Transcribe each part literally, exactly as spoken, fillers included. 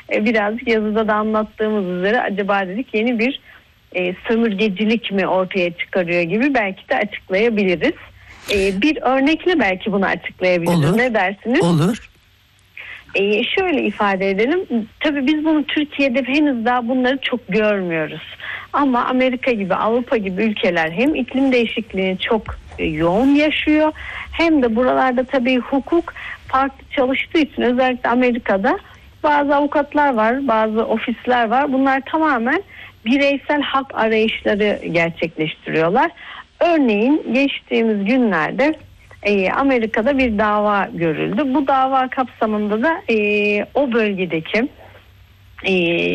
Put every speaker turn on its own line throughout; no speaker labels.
e, birazcık yazıda da anlattığımız üzere acaba dedik yeni bir e, sömürgecilik mi ortaya çıkarıyor gibi belki de açıklayabiliriz. E, bir örnekle belki bunu açıklayabiliriz.
Olur.
Ne dersiniz?
Olur.
Ee, şöyle ifade edelim. Tabii biz bunu Türkiye'de henüz daha bunları çok görmüyoruz. Ama Amerika gibi, Avrupa gibi ülkeler hem iklim değişikliğini çok e, yoğun yaşıyor, hem de buralarda tabii hukuk farklı çalıştığı için özellikle Amerika'da bazı avukatlar var, bazı ofisler var. Bunlar tamamen bireysel hak arayışları gerçekleştiriyorlar. Örneğin geçtiğimiz günlerde e, Amerika'da bir dava görüldü. Bu dava kapsamında da e, o bölgedeki e,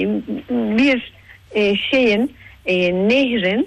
bir e, şeyin e, nehrin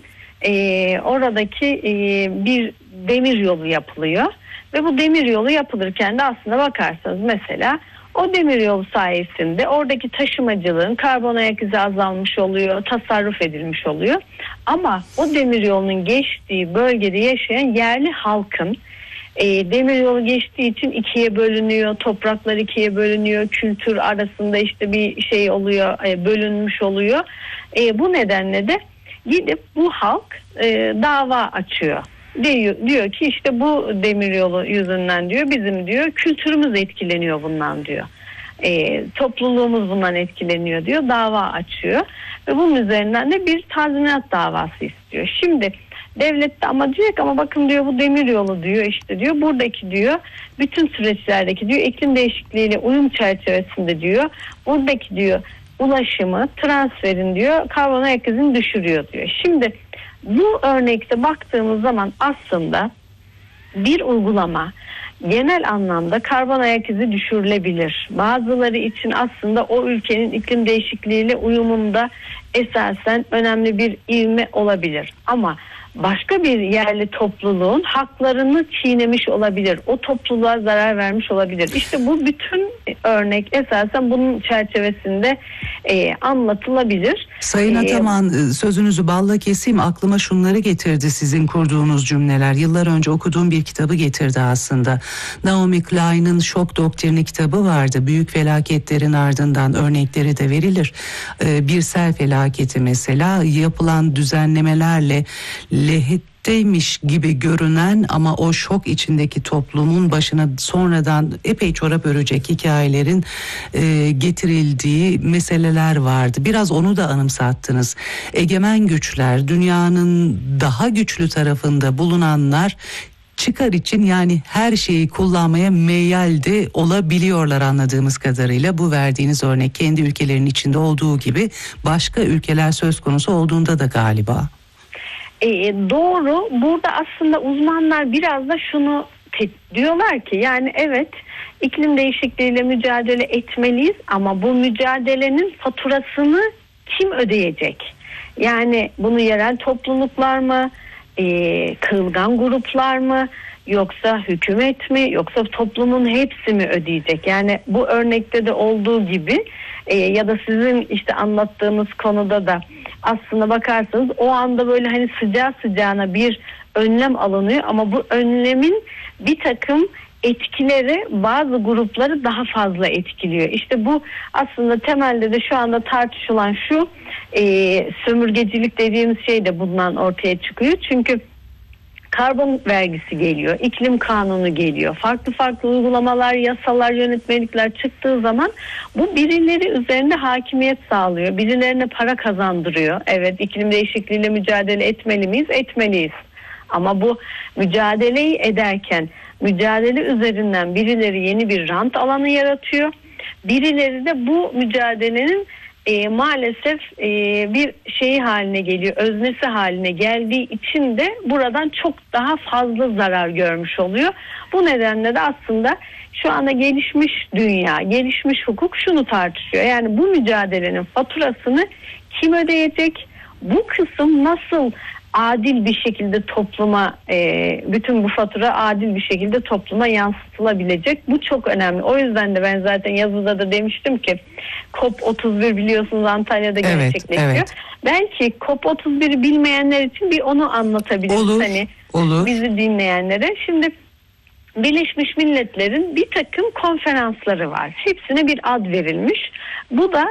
e, oradaki e, bir demir yolu yapılıyor ve bu demir yolu yapılırken de aslında bakarsanız mesela o demiryolu sayesinde oradaki taşımacılığın karbon ayak izi azalmış oluyor, tasarruf edilmiş oluyor. Ama o demiryolunun geçtiği bölgede yaşayan yerli halkın e, demiryolu geçtiği için ikiye bölünüyor, topraklar ikiye bölünüyor, kültür arasında işte bir şey oluyor, e, bölünmüş oluyor. E, bu nedenle de gidip bu halk e, dava açıyor. Diyor, diyor ki işte bu demiryolu yüzünden diyor bizim diyor kültürümüz etkileniyor bundan diyor. E, topluluğumuz bundan etkileniyor diyor, dava açıyor ve bunun üzerinden de bir tazminat davası istiyor. Şimdi devlet de ama diyor ki ama bakın diyor bu demiryolu diyor işte diyor buradaki diyor bütün süreçlerdeki diyor iklim değişikliğiyle uyum çerçevesinde diyor buradaki diyor ulaşımı transferin diyor karbon ayak izini düşürüyor diyor. Şimdi bu örnekte baktığımız zaman aslında bir uygulama genel anlamda karbon ayak izi düşürülebilir. Bazıları için aslında o ülkenin iklim değişikliğiyle uyumunda esasen önemli bir ivme olabilir. Ama başka bir yerli topluluğun haklarını çiğnemiş olabilir. O topluluğa zarar vermiş olabilir. İşte bu bütün örnek esasen bunun çerçevesinde e, anlatılabilir.
Sayın Ataman, ee, sözünüzü balla keseyim, aklıma şunları getirdi sizin kurduğunuz cümleler. Yıllar önce okuduğum bir kitabı getirdi aslında. Naomi Klein'in Şok Doktrini kitabı vardı. Büyük felaketlerin ardından örnekleri de verilir. Ee, bir sel felaketi mesela yapılan düzenlemelerle lehetteymiş gibi görünen ama o şok içindeki toplumun başına sonradan epey çorap örecek hikayelerin e, getirildiği meseleler vardı. Biraz onu da anımsattınız. Egemen güçler, dünyanın daha güçlü tarafında bulunanlar çıkar için yani her şeyi kullanmaya meyyalde olabiliyorlar anladığımız kadarıyla. Bu verdiğiniz örnek kendi ülkelerinin içinde olduğu gibi başka ülkeler söz konusu olduğunda da galiba.
E, doğru. Burada aslında uzmanlar biraz da şunu te- diyorlar ki yani evet iklim değişikliğiyle mücadele etmeliyiz ama bu mücadelenin faturasını kim ödeyecek? Yani bunu yerel topluluklar mı, e, kırılgan gruplar mı, yoksa hükümet mi, yoksa toplumun hepsi mi ödeyecek? Yani bu örnekte de olduğu gibi e, ya da sizin işte anlattığınız konuda da aslında bakarsanız o anda böyle hani sıcağı sıcağına bir önlem alınıyor ama bu önlemin bir takım etkileri bazı grupları daha fazla etkiliyor. İşte bu aslında temelde de şu anda tartışılan şu e, sömürgecilik dediğimiz şey de bundan ortaya çıkıyor. Çünkü karbon vergisi geliyor, iklim kanunu geliyor, farklı farklı uygulamalar, yasalar, yönetmelikler çıktığı zaman bu birileri üzerinde hakimiyet sağlıyor, birilerine para kazandırıyor. Evet, iklim değişikliğiyle mücadele etmeli miyiz? Etmeliyiz. Ama bu mücadeleyi ederken mücadele üzerinden birileri yeni bir rant alanı yaratıyor. Birileri de bu mücadelenin E, maalesef e, bir şeyi haline geliyor, öznesi haline geldiği için de buradan çok daha fazla zarar görmüş oluyor. Bu nedenle de aslında şu anda gelişmiş dünya, gelişmiş hukuk şunu tartışıyor. Yani bu mücadelenin faturasını kim ödeyecek? Bu kısım nasıl adil bir şekilde topluma, e, bütün bu fatura adil bir şekilde topluma yansıtılabilecek. Bu çok önemli. O yüzden de ben zaten yazıda da demiştim ki COP otuz bir biliyorsunuz Antalya'da
evet,
gerçekleşiyor.
Evet.
Belki COP otuz bir'i bilmeyenler için bir onu anlatabiliriz.
Olur,
hani
olur.
bizi dinleyenlere. Şimdi Birleşmiş Milletler'in bir takım konferansları var. Hepsine bir ad verilmiş. Bu da